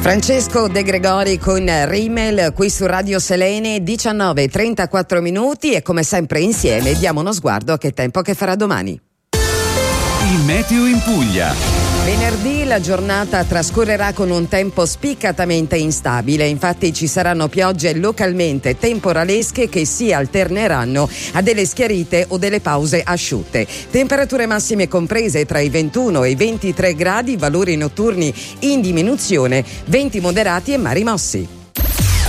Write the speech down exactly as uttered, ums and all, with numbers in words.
Francesco De Gregori con Rimmel qui su Radio Selene, diciannove e trentaquattro minuti, e come sempre insieme diamo uno sguardo a che tempo che farà domani. Il meteo in Puglia. Venerdì la giornata trascorrerà con un tempo spiccatamente instabile, infatti ci saranno piogge localmente temporalesche che si alterneranno a delle schiarite o delle pause asciutte. Temperature massime comprese tra i ventuno e i ventitré gradi, valori notturni in diminuzione, venti moderati e mari mossi.